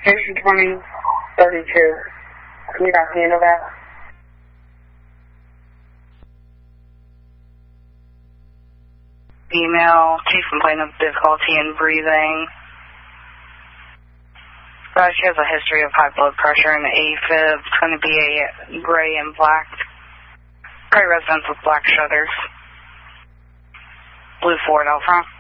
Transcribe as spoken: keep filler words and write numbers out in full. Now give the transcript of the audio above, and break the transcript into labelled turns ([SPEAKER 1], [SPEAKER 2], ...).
[SPEAKER 1] Station twenty thirty-two. Can you not handle that?
[SPEAKER 2] Female, chief complaint of difficulty in breathing. Uh, she has a history of high blood pressure and AFib. It's going to be a gray and black. Gray residence with black shutters. Blue Ford Alpha.